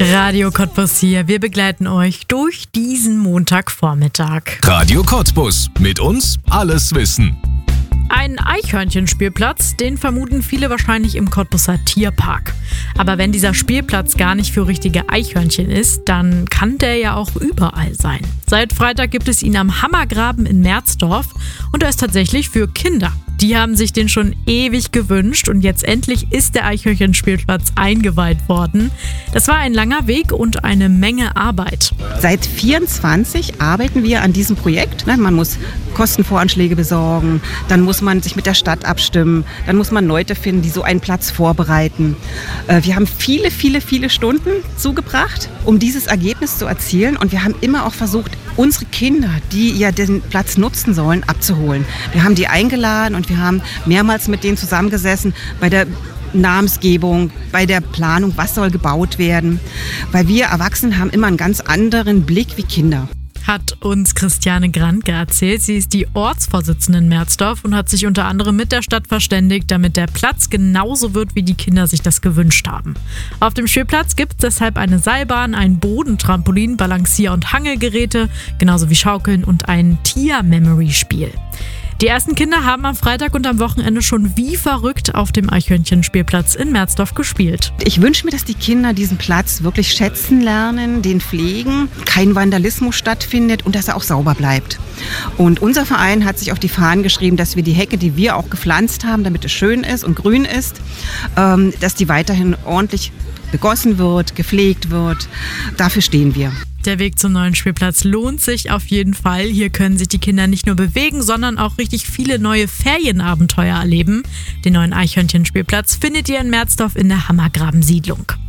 Radio Cottbus hier. Wir begleiten euch durch diesen Montagvormittag. Radio Cottbus. Mit uns alles wissen. Ein Eichhörnchenspielplatz, den vermuten viele wahrscheinlich im Cottbuser Tierpark. Aber wenn dieser Spielplatz gar nicht für richtige Eichhörnchen ist, dann kann der ja auch überall sein. Seit Freitag gibt es ihn am Hammergraben in Merzdorf und er ist tatsächlich für Kinder. Die haben sich den schon ewig gewünscht und jetzt endlich ist der Eichhörnchenspielplatz eingeweiht worden. Das war ein langer Weg und eine Menge Arbeit. Seit 24 arbeiten wir an diesem Projekt. Man muss Kostenvoranschläge besorgen, dann muss man sich mit der Stadt abstimmen, dann muss man Leute finden, die so einen Platz vorbereiten. Wir haben viele Stunden zugebracht, um dieses Ergebnis zu erzielen und wir haben immer auch versucht, unsere Kinder, die ja den Platz nutzen sollen, abzuholen. Wir haben die eingeladen und wir haben mehrmals mit denen zusammengesessen bei der Namensgebung, bei der Planung, was soll gebaut werden. Weil wir Erwachsenen haben immer einen ganz anderen Blick wie Kinder. Hat uns Christiane Grandke erzählt. Sie ist die Ortsvorsitzende in Merzdorf und hat sich unter anderem mit der Stadt verständigt, damit der Platz genauso wird, wie die Kinder sich das gewünscht haben. Auf dem Spielplatz gibt es deshalb eine Seilbahn, ein Bodentrampolin, Balancier- und Hangelgeräte, genauso wie Schaukeln und ein Tier-Memory-Spiel. Die ersten Kinder haben am Freitag und am Wochenende schon wie verrückt auf dem Eichhörnchenspielplatz in Merzdorf gespielt. Ich wünsche mir, dass die Kinder diesen Platz wirklich schätzen lernen, den pflegen, kein Vandalismus stattfindet und dass er auch sauber bleibt. Und unser Verein hat sich auf die Fahnen geschrieben, dass wir die Hecke, die wir auch gepflanzt haben, damit es schön ist und grün ist, dass die weiterhin ordentlich begossen wird, gepflegt wird. Dafür stehen wir. Der Weg zum neuen Spielplatz lohnt sich auf jeden Fall. Hier können sich die Kinder nicht nur bewegen, sondern auch richtig viele neue Ferienabenteuer erleben. Den neuen Eichhörnchenspielplatz findet ihr in Merzdorf in der Hammergraben-Siedlung.